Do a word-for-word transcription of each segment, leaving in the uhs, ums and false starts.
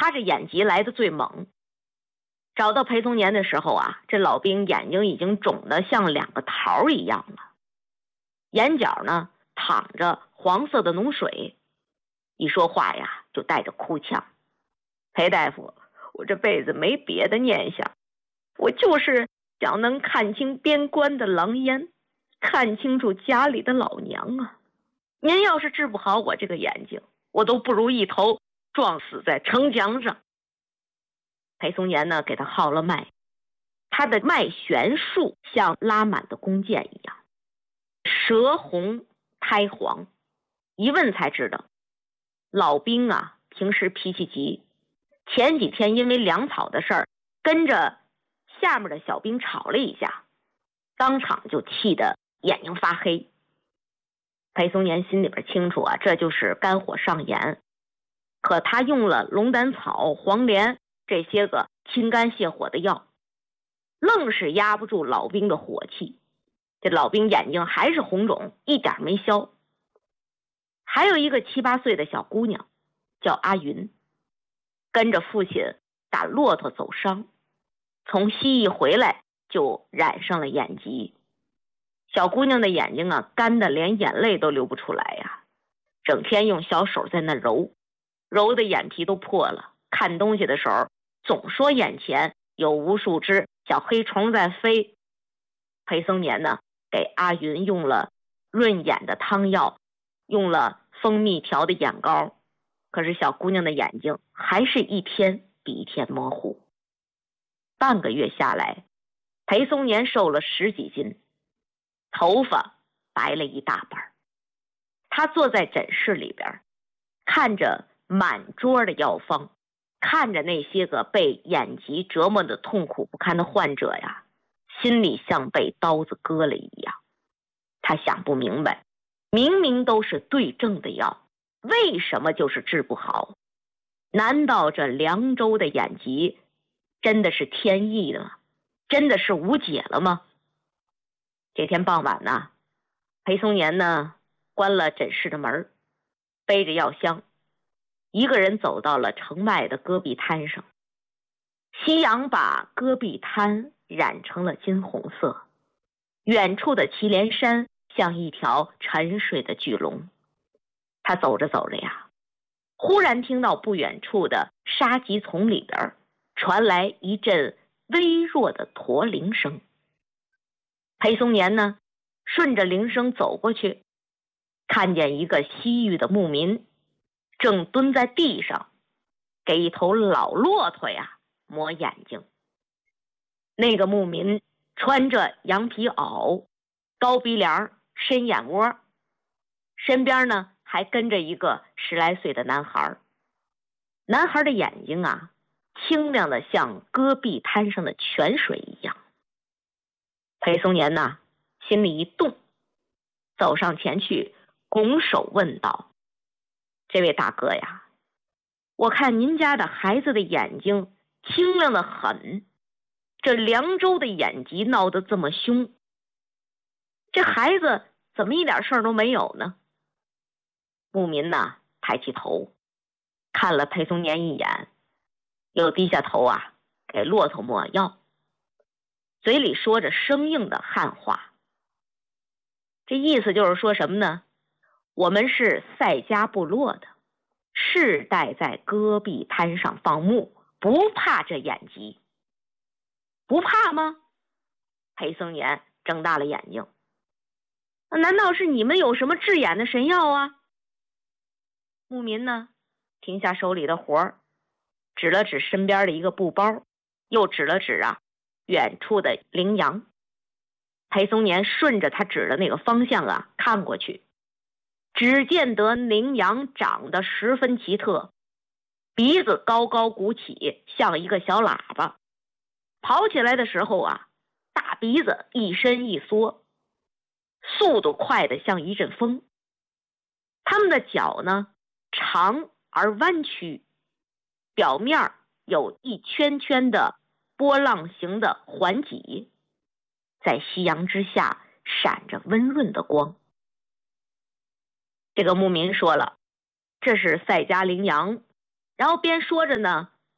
他这眼疾来的最猛。找到裴松年的时候啊，这老兵眼睛已经肿得像两个桃一样了，眼角呢淌着黄色的脓水，一说话呀就带着哭腔。裴大夫，我这辈子没别的念想，我就是想能看清边关的狼烟，看清楚家里的老娘啊！您要是治不好我这个眼睛，我都不如一头撞死在城墙上。裴松年呢给他号了脉，他的脉弦数像拉满的弓箭一样，舌红苔黄。一问才知道，老兵啊平时脾气急，前几天因为粮草的事儿跟着下面的小兵吵了一下，当场就气得眼睛发黑。裴松年心里边清楚啊，这就是肝火上炎，可他用了龙胆草、黄连这些个清肝泻火的药，愣是压不住老兵的火气。这老兵眼睛还是红肿，一点没消。还有一个七八岁的小姑娘叫阿云，跟着父亲打骆驼走伤，从西域回来就染上了眼疾。小姑娘的眼睛啊干得连眼泪都流不出来呀，整天用小手在那揉，揉的眼皮都破了，看东西的时候总说眼前有无数只小黑虫在飞。裴松年呢给阿云用了润眼的汤药，用了蜂蜜调的眼膏，可是小姑娘的眼睛还是一天比一天模糊。半个月下来，裴松年瘦了十几斤，头发白了一大半。他坐在诊室里边，看着满桌的药方，看着那些个被眼疾折磨的痛苦不堪的患者呀，心里像被刀子割了一样。他想不明白，明明都是对症的药，为什么就是治不好？难道这凉州的眼疾真的是天意的吗？真的是无解了吗？这天傍晚呢，裴松年呢关了诊室的门，背着药箱，一个人走到了城外的戈壁滩上。夕阳把戈壁滩染成了金红色，远处的祁连山像一条沉睡的巨龙。他走着走着呀，忽然听到不远处的沙棘丛里边传来一阵微弱的驼铃声。裴松年呢顺着铃声走过去，看见一个西域的牧民正蹲在地上给一头老骆驼呀磨眼睛。那个牧民穿着羊皮袄，高鼻梁，深眼窝，身边呢还跟着一个十来岁的男孩。男孩的眼睛啊清亮的像戈壁滩上的泉水一样。裴松年呐心里一动，走上前去拱手问道：这位大哥呀，我看您家的孩子的眼睛清亮的很，这凉州的眼疾闹得这么凶，这孩子怎么一点事儿都没有呢？牧民呐抬起头看了裴松年一眼，又低下头啊给骆驼抹药，嘴里说着生硬的汉话。这意思就是说什么呢？我们是赛家部落的，世代在戈壁滩上放牧，不怕这眼疾。不怕吗？裴松年睁大了眼睛。难道是你们有什么治眼的神药啊？牧民呢停下手里的活儿，指了指身边的一个布包，又指了指啊远处的羚羊。裴松年顺着他指的那个方向啊看过去，只见得羚羊长得十分奇特，鼻子高高鼓起，像一个小喇叭，跑起来的时候啊大鼻子一伸一缩，速度快得像一阵风。它们的脚呢长而弯曲，表面有一圈圈的波浪形的环脊，在夕阳之下闪着温润的光。这个牧民说了，这是赛家羚羊，然后边说着呢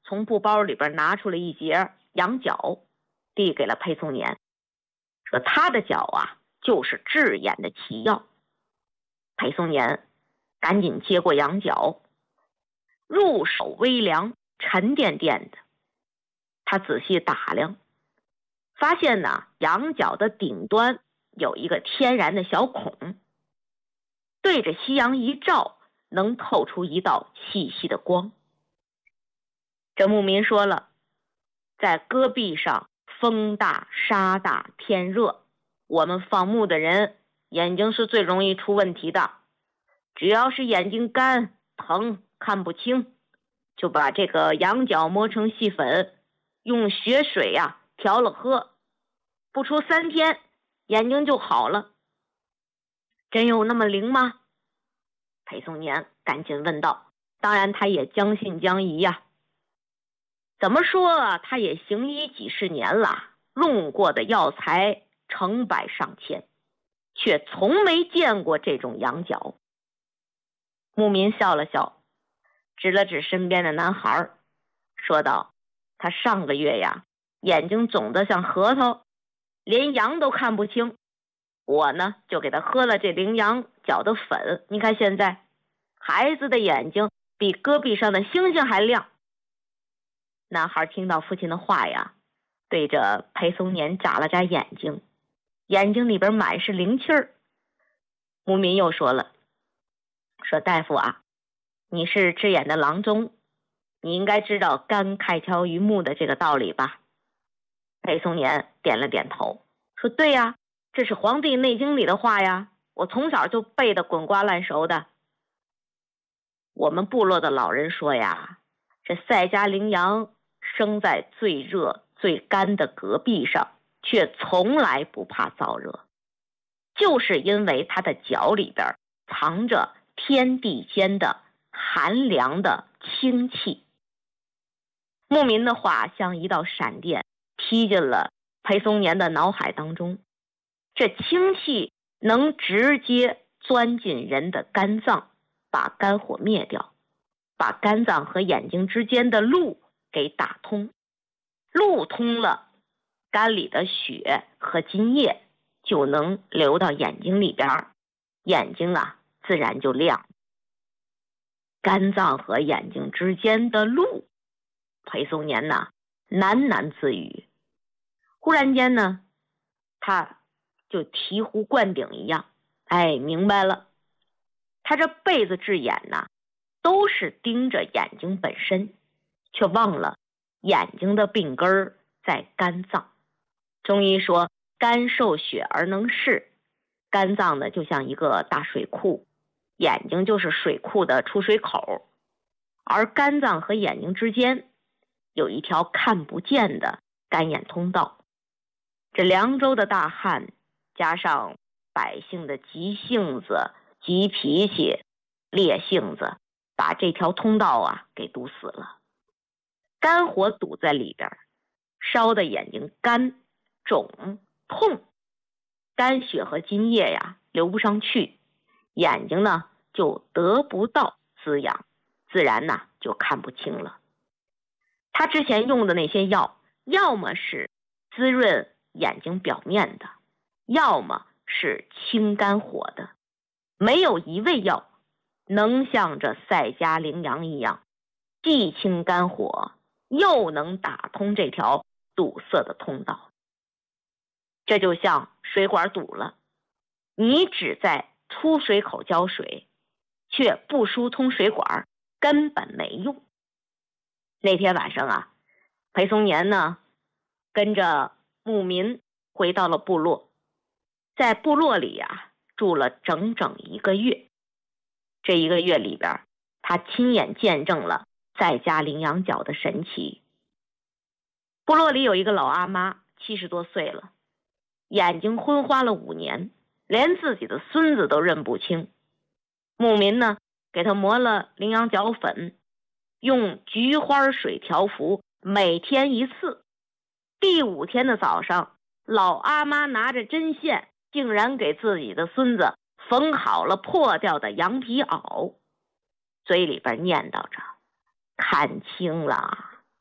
从布包里边拿出了一截羊角，递给了裴松年，说他的脚啊就是治眼的奇药。裴松年赶紧接过羊角，入手微凉，沉甸甸的。他仔细打量，发现呢，羊角的顶端有一个天然的小孔，对着夕阳一照，能透出一道细细的光。这牧民说了，在戈壁上风大沙大天热，我们放牧的人眼睛是最容易出问题的，只要是眼睛干疼看不清，就把这个羊角磨成细粉，用血水呀、啊、调了喝，不出三天眼睛就好了。真有那么灵吗？裴松年赶紧问道。当然他也将信将疑呀、啊。怎么说啊，他也行医几十年了，用过的药材成百上千，却从没见过这种羊角。牧民笑了笑，指了指身边的男孩，说道，他上个月呀，眼睛肿得像核桃，连羊都看不清，我呢就给他喝了这羚羊角的粉，你看现在孩子的眼睛比戈壁上的星星还亮。男孩听到父亲的话呀，对着裴松年眨了眨眼睛，眼睛里边满是灵气儿。牧民又说了，说大夫啊，你是治眼的郎中，你应该知道肝开窍于目的这个道理吧？裴松年点了点头，说对呀，这是《黄帝内经》里的话呀，我从小就背得滚瓜烂熟的。我们部落的老人说呀，这赛迦羚羊生在最热最干的戈壁上，却从来不怕燥热，就是因为它的脚里边藏着天地间的寒凉的清气。牧民的话像一道闪电踢进了裴松年的脑海当中，这清气能直接钻进人的肝脏，把肝火灭掉，把肝脏和眼睛之间的路给打通，路通了，肝里的血和津液就能流到眼睛里边，眼睛啊自然就亮。肝脏和眼睛之间的路，裴松年呐喃喃自语。忽然间呢，他就醍醐灌顶一样，哎，明白了，他这辈子治眼呐都是盯着眼睛本身，却忘了眼睛的病根儿在肝脏。中医说肝受血而能视，肝脏呢就像一个大水库，眼睛就是水库的出水口，而肝脏和眼睛之间有一条看不见的肝眼通道。这凉州的大旱加上百姓的急性子、急脾气、烈性子，把这条通道啊给堵死了，肝火堵在里边，烧的眼睛干肿痛，肝血和津液呀流不上去，眼睛呢就得不到滋养，自然呢就看不清了。他之前用的那些药，要么是滋润眼睛表面的，要么是清肝火的，没有一味药能像这赛迦羚羊一样，既清肝火，又能打通这条堵塞的通道。这就像水管堵了，你只在出水口浇水，却不疏通水管，根本没用。那天晚上啊，裴松年呢跟着牧民回到了部落，在部落里啊住了整整一个月。这一个月里边，他亲眼见证了赛迦羚羊角的神奇。部落里有一个老阿妈，七十多岁了，眼睛昏花了五年，连自己的孙子都认不清。牧民呢给他磨了羚羊角粉，用菊花水调服，每天一次。第五天的早上，老阿妈拿着针线，竟然给自己的孙子缝好了破掉的羊皮袄，嘴里边念叨着，看清了，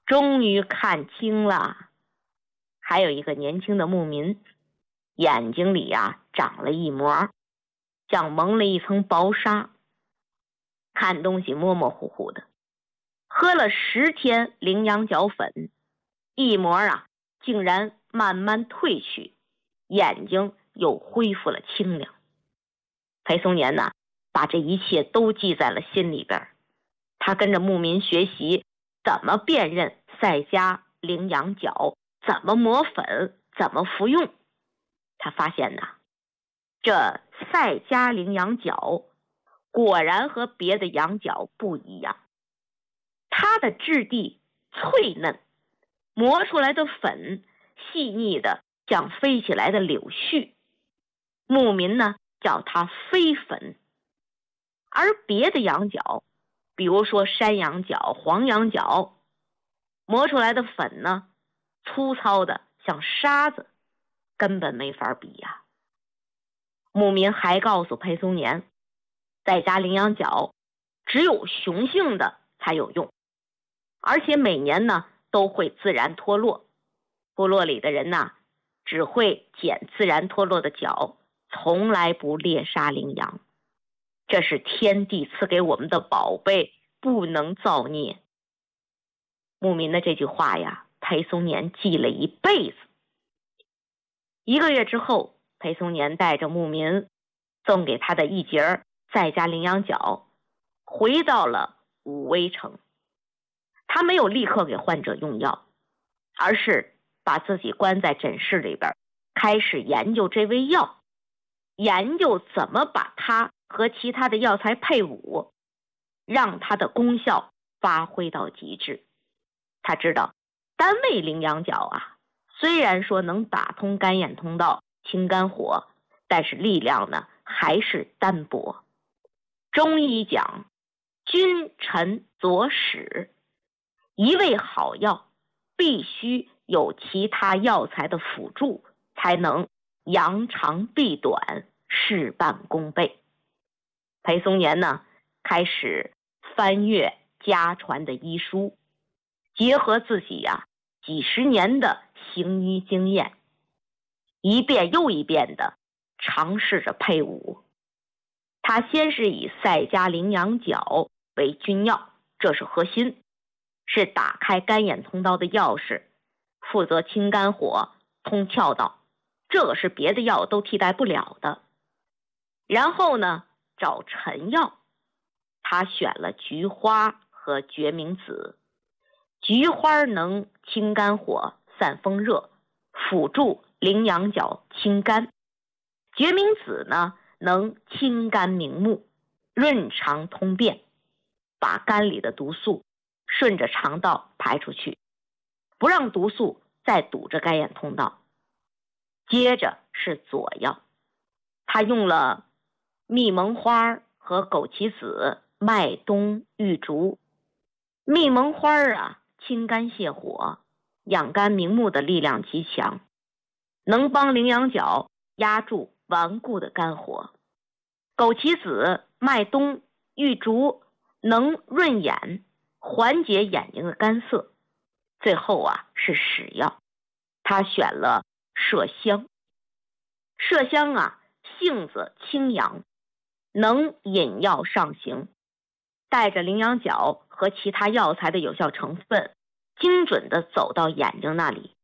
终于看清了。还有一个年轻的牧民，眼睛里啊长了一膜，像蒙了一层薄纱，看东西模模糊糊的。喝了十天羚羊角粉，一膜啊竟然慢慢褪去，眼睛又恢复了清亮。裴松年呢，把这一切都记在了心里边。他跟着牧民学习怎么辨认赛迦羚羊角，怎么磨粉，怎么服用。他发现呢，这赛迦羚羊角果然和别的羊角不一样，它的质地脆嫩，磨出来的粉细腻的像飞起来的柳絮，牧民呢叫它飞粉。而别的羊角，比如说山羊角、黄羊角，磨出来的粉呢粗糙的像沙子，根本没法比呀。牧民还告诉裴松年，赛迦羚羊角只有雄性的才有用，而且每年呢都会自然脱落。部落里的人呢，只会捡自然脱落的角，从来不猎杀羚羊。这是天地赐给我们的宝贝，不能造孽。牧民的这句话呀，裴松年记了一辈子。一个月之后，裴松年带着牧民送给他的一节赛迦羚羊角，回到了武威城。他没有立刻给患者用药，而是把自己关在诊室里边，开始研究这味药，研究怎么把它和其他的药材配伍，让它的功效发挥到极致。他知道单味羚羊角啊，虽然说能打通肝眼通道清肝火，但是力量呢还是单薄。中医讲君臣佐使，一味好药必须有其他药材的辅助，才能扬长避短，事半功倍。裴松年呢，开始翻阅家传的医书，结合自己呀、啊、几十年的行医经验，一遍又一遍的尝试着配伍。他先是以赛迦羚羊角为君药，这是核心，是打开肝眼通道的钥匙，负责清肝火、通窍道，这个是别的药都替代不了的。然后呢，找臣药，他选了菊花和决明子。菊花能清肝火、散风热，辅助羚羊角清肝；决明子呢，能清肝明目，润肠通便，把肝里的毒素顺着肠道排出去，不让毒素再堵着肝眼通道。接着是佐药，他用了蜜蒙花和枸杞子、麦冬、玉竹。蜜蒙花啊，清肝泻火、养肝明目的力量极强，能帮羚羊角压住顽固的肝火。枸杞子、麦冬、玉竹能润眼，缓解眼睛的干涩。最后啊是使药，他选了麝香。麝香啊，性子清扬，能引药上行，带着羚羊角和其他药材的有效成分，精准地走到眼睛那里，